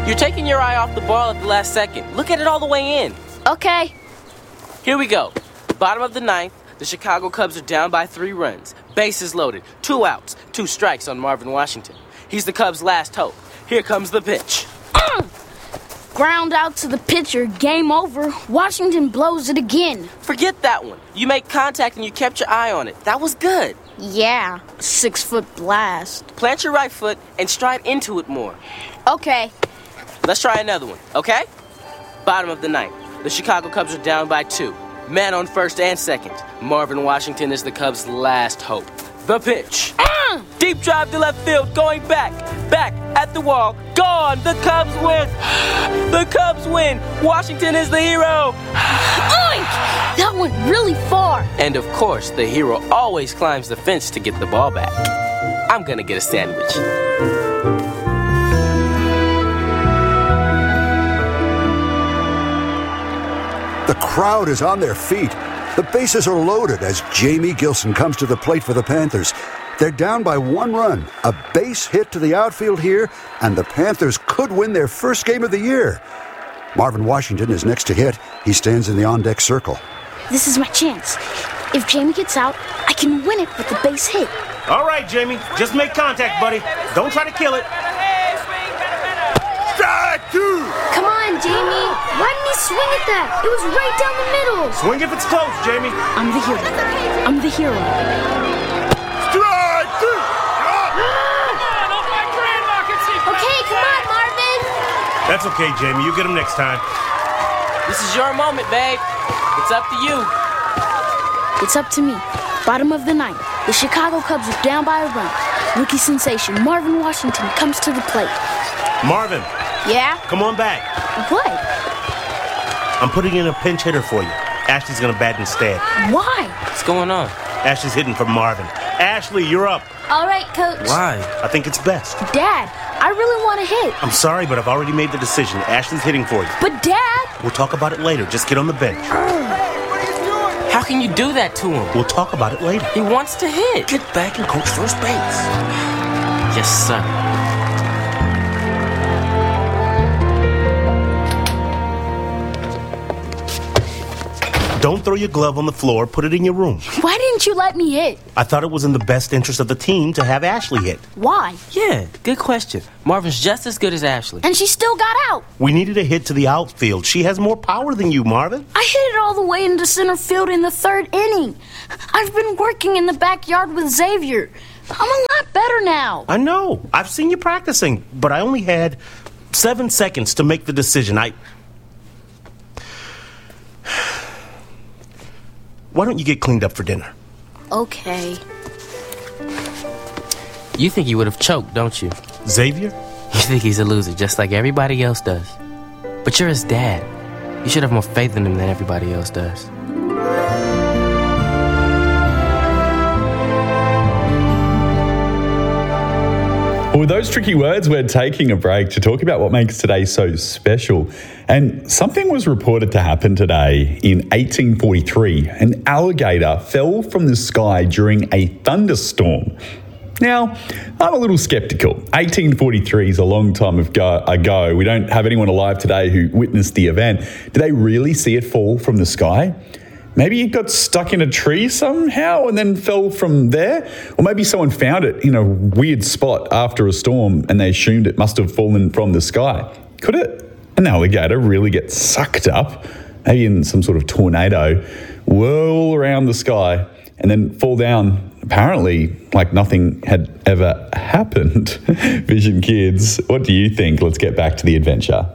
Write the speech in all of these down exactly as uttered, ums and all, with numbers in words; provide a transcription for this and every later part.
You're taking your eye off the ball at the last second. Look at it all the way in. Okay. Here we go. Bottom of the ninth, the Chicago Cubs are down by three runs. Bases loaded, two outs, two strikes on Marvin Washington. He's the Cubs' last hope. Here comes the pitch. Uh! Ground out to the pitcher, game over. Washington blows it again. Forget that one. You make contact and you kept your eye on it. That was good. Yeah, six-foot blast. Plant your right foot and stride into it more. Okay. Let's try another one, okay? Bottom of the ninth. The Chicago Cubs are down by two. Man on first and second. Marvin Washington is the Cubs' last hope. The pitch. Uh! Deep drive to left field, going back. Back at the wall. Gone. The Cubs win. The Cubs win. Washington is the hero. Oink! That went really far. And of course, the hero always climbs the fence to get the ball back. I'm gonna get a sandwich. The crowd is on their feet. The bases are loaded as Jamie Gilson comes to the plate for the Panthers. They're down by one run. A base hit to the outfield here, and the Panthers could win their first game of the year. Marvin Washington is next to hit. He stands in the on-deck circle. This is my chance. If Jamie gets out, I can win it with the base hit. All right, Jamie. Just make contact, buddy. Don't try to kill it. Strike two! Come on, Jamie. Why didn't he swing at that? It was right down the middle. Swing if it's close, Jamie. I'm the hero. I'm the hero. Strike two! Okay, come on, Marvin. That's okay, Jamie. You get him next time. This is your moment, babe. It's up to you. It's up to me. Bottom of the ninth. The Chicago Cubs are down by a run. Rookie sensation Marvin Washington comes to the plate. Marvin. Yeah? Come on back. What? I'm putting in a pinch hitter for you. Ashley's gonna bat instead. Why? What's going on? Ashley's hitting for Marvin. Ashley, you're up. All right, Coach. Why? I think it's best. Dad, I really want to hit. I'm sorry, but I've already made the decision. Ashley's hitting for you. But Dad! We'll talk about it later. Just get on the bench. How can you do that to him? We'll talk about it later. He wants to hit. Get back and coach first base. Yes, sir. Don't throw your glove on the floor. Put it in your room. Why didn't you let me hit? I thought it was in the best interest of the team to have Ashley hit. Why? Yeah, good question. Marvin's just as good as Ashley. And she still got out. We needed a hit to the outfield. She has more power than you, Marvin. I hit it all the way into center field in the third inning. I've been working in the backyard with Xavier. I'm a lot better now. I know. I've seen you practicing, but I only had seven seconds to make the decision. I... Why don't you get cleaned up for dinner? Okay. You think he would have choked, don't you? Xavier? You think he's a loser, just like everybody else does. But you're his dad. You should have more faith in him than everybody else does. Well, with those tricky words, we're taking a break to talk about what makes today so special. And something was reported to happen today in eighteen forty-three. An alligator fell from the sky during a thunderstorm. Now, I'm a little skeptical. eighteen forty-three is a long time ago. We don't have anyone alive today who witnessed the event. Did they really see it fall from the sky? Maybe it got stuck in a tree somehow and then fell from there. Or maybe someone found it in a weird spot after a storm and they assumed it must have fallen from the sky. Could it, an alligator really get sucked up, maybe in some sort of tornado, whirl around the sky and then fall down, apparently like nothing had ever happened? Vision Kids, what do you think? Let's get back to the adventure.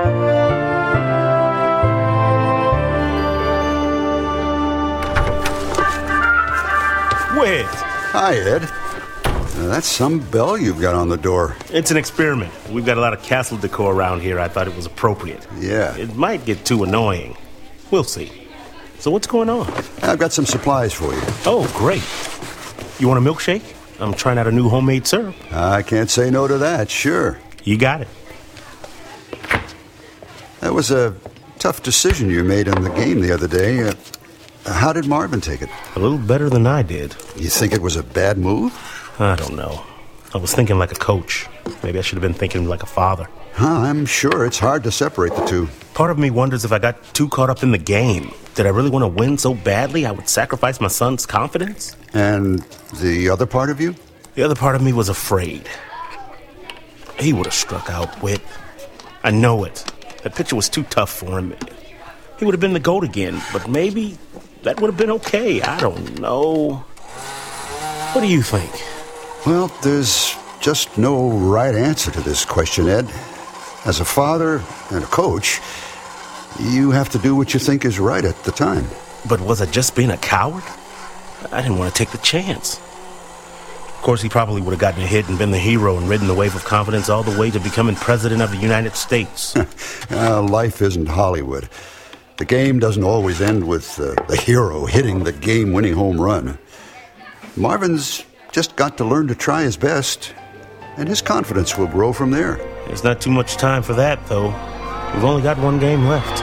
Wait. Hi, Ed. Now, that's some bell you've got on the door. It's an experiment. We've got a lot of castle decor around here. I thought it was appropriate. Yeah. It might get too annoying. We'll see. So what's going on? I've got some supplies for you. Oh, great. You want a milkshake? I'm trying out a new homemade syrup. I can't say no to that, sure. You got it. That was a tough decision you made in the game the other day. Uh, how did Marvin take it? A little better than I did. You think it was a bad move? I don't know. I was thinking like a coach. Maybe I should have been thinking like a father. Huh, I'm sure it's hard to separate the two. Part of me wonders if I got too caught up in the game. Did I really want to win so badly I would sacrifice my son's confidence? And the other part of you? The other part of me was afraid. He would have struck out, Whit. I know it. That pitcher was too tough for him. He would have been the GOAT again, but maybe that would have been okay. I don't know. What do you think? Well, there's just no right answer to this question, Ed. As a father and a coach, you have to do what you think is right at the time. But was I just being a coward? I didn't want to take the chance. Of course, he probably would have gotten a hit and been the hero and ridden the wave of confidence all the way to becoming president of the United States. uh, life isn't Hollywood. The game doesn't always end with uh, the hero hitting the game-winning home run. Marvin's just got to learn to try his best, and his confidence will grow from there. There's not too much time for that, though. We've only got one game left.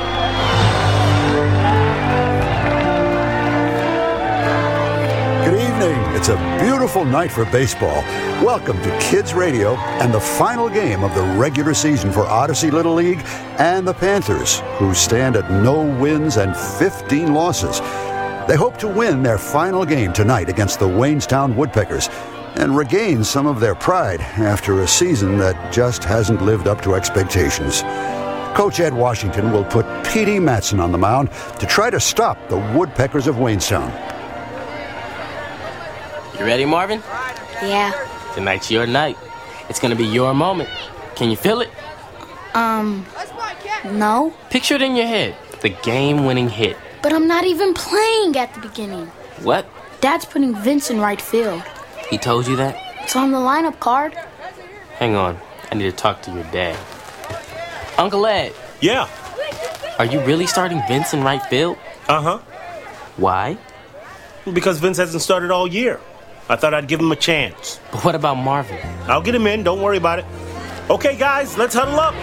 Good evening. It's a beautiful night for baseball. Welcome to Kids Radio and the final game of the regular season for Odyssey Little League and the Panthers, who stand at no wins and fifteen losses. They hope to win their final game tonight against the Waynestown Woodpeckers and regain some of their pride after a season that just hasn't lived up to expectations. Coach Ed Washington will put Petey Matson on the mound to try to stop the Woodpeckers of Waynestown. You ready, Marvin? Yeah. Tonight's your night. It's gonna be your moment. Can you feel it? Um, no. Picture it in your head. The game-winning hit. But I'm not even playing at the beginning. What? Dad's putting Vince in right field. He told you that? It's on the lineup card. Hang on. I need to talk to your dad. Uncle Ed. Yeah. Are you really starting Vince in right field? Uh-huh. Why? Because Vince hasn't started all year. I thought I'd give him a chance. But what about Marvin? I'll get him in. Don't worry about it. Okay, guys, let's huddle up.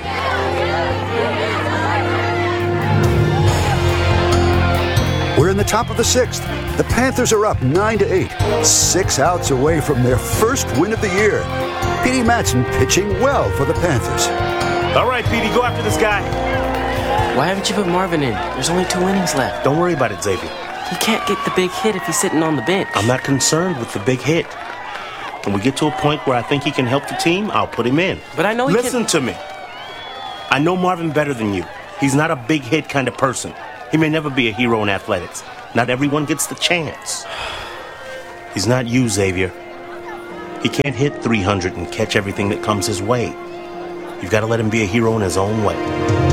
We're in the top of the sixth. The Panthers are up nine to eight, six outs away from their first win of the year. Petey Matson pitching well for the Panthers. All right, Petey, go after this guy. Why haven't you put Marvin in? There's only two innings left. Don't worry about it, Xavier. He can't get the big hit if he's sitting on the bench. I'm not concerned with the big hit. When we get to a point where I think he can help the team, I'll put him in. But I know he Listen can... to me. I know Marvin better than you. He's not a big hit kind of person. He may never be a hero in athletics. Not everyone gets the chance. He's not you, Xavier. He can't hit three hundred and catch everything that comes his way. You've got to let him be a hero in his own way.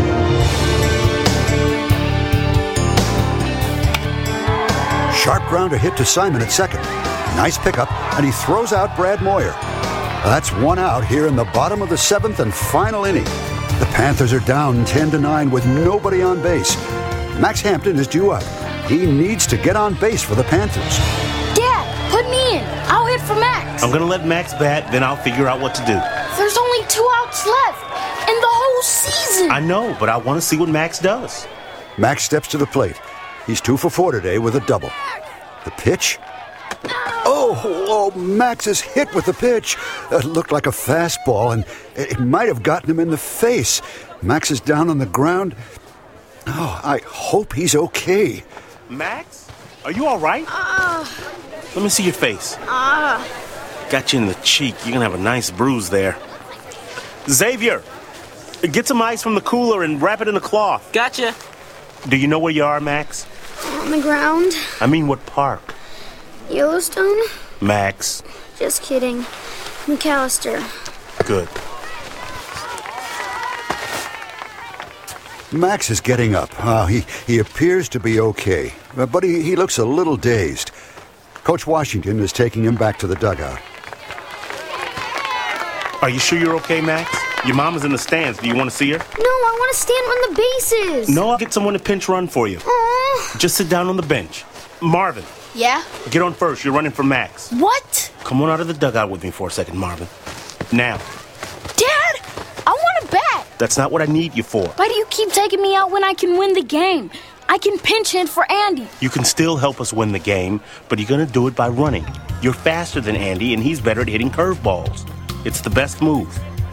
Sharp grounder hit to Simon at second. Nice pickup, and he throws out Brad Moyer. That's one out here in the bottom of the seventh and final inning. The Panthers are down ten to nine with nobody on base. Max Hampton is due up. He needs to get on base for the Panthers. Dad, put me in. I'll hit for Max. I'm going to let Max bat, then I'll figure out what to do. There's only two outs left in the whole season. I know, but I want to see what Max does. Max steps to the plate. He's two for four today with a double. The pitch? Oh, oh, Max is hit with the pitch. It looked like a fastball, and it might have gotten him in the face. Max is down on the ground. Oh, I hope he's okay. Max? Are you all right? Uh, Let me see your face. uh, Got you in the cheek. You're going to have a nice bruise there. Xavier, get some ice from the cooler and wrap it in a cloth. Gotcha. Do you know where you are, Max? on the ground. I mean, what park? Yellowstone? Max. Just kidding. McAllister. Good. Max is getting up. Uh, he, he appears to be okay, uh, but he, he looks a little dazed. Coach Washington is taking him back to the dugout. Are you sure you're okay, Max? Your mom is in the stands. Do you want to see her? No, I want to stand on the bases. No, I'll get someone to pinch run for you. Aww. Just sit down on the bench. Marvin, Yeah? get on first. You're running for Max. What? Come on out of the dugout with me for a second, Marvin. Now. Dad, I want to bat. That's not what I need you for. Why do you keep taking me out when I can win the game? I can pinch hit for Andy. You can still help us win the game, but you're going to do it by running. You're faster than Andy, and he's better at hitting curveballs. It's the best move.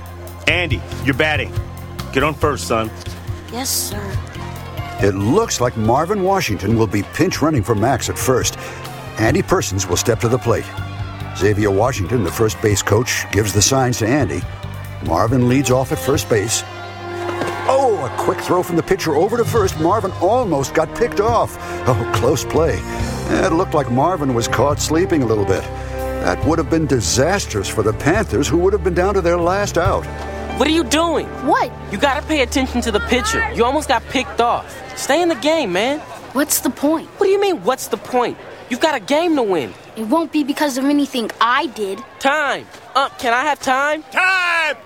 Andy, you're batting. Get on first, son. Yes, sir. It looks like Marvin Washington will be pinch running for Max at first. Andy Persons will step to the plate. Xavier Washington, the first base coach, gives the signs to Andy. Marvin leads off at first base. Oh, a quick throw from the pitcher over to first. Marvin almost got picked off. Oh, close play. It looked like Marvin was caught sleeping a little bit. That would have been disastrous for the Panthers, who would have been down to their last out. What are you doing? What? You gotta pay attention to the pitcher. You almost got picked off. Stay in the game, man. What's the point? What do you mean, what's the point? You've got a game to win. It won't be because of anything I did. Time. Uh, can I have time? Time!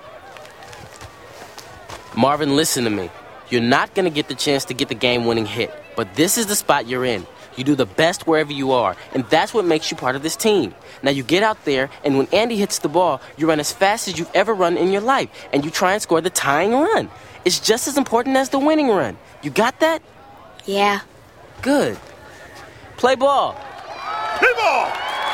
Marvin, listen to me. You're not gonna get the chance to get the game-winning hit, but this is the spot you're in. You do the best wherever you are, and that's what makes you part of this team. Now you get out there, and when Andy hits the ball, you run as fast as you've ever run in your life, and you try and score the tying run. It's just as important as the winning run. You got that? Yeah. Good. Play ball. Play ball!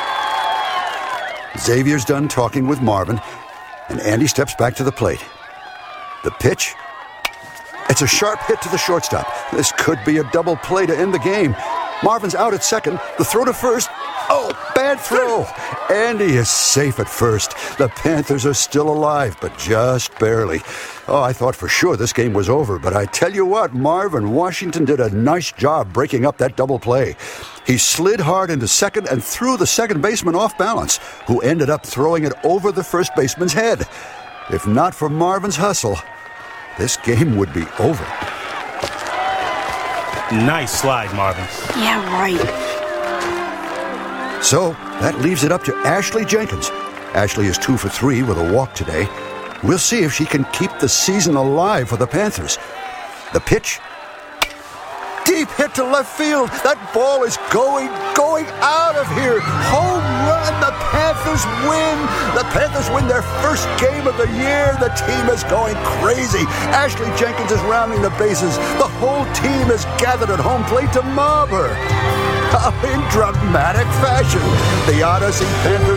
Xavier's done talking with Marvin, and Andy steps back to the plate. The pitch. It's a sharp hit to the shortstop. This could be a double play to end the game. Marvin's out at second. The throw to first. Oh, bad throw. Andy is safe at first. The Panthers are still alive, but just barely. Oh, I thought for sure this game was over, but I tell you what, Marvin Washington did a nice job breaking up that double play. He slid hard into second and threw the second baseman off balance, who ended up throwing it over the first baseman's head. If not for Marvin's hustle, this game would be over. Nice slide, Marvin. Yeah, right. So, that leaves it up to Ashley Jenkins. Ashley is two for three with a walk today. We'll see if she can keep the season alive for the Panthers. The pitch. Deep hit to left field. That ball is going, going out of here. Home run. The Panthers win. The Panthers win their first game of the year. The team is going crazy. Ashley Jenkins is rounding the bases. The whole team is gathered at home plate to mob her. In dramatic fashion, the Odyssey Panthers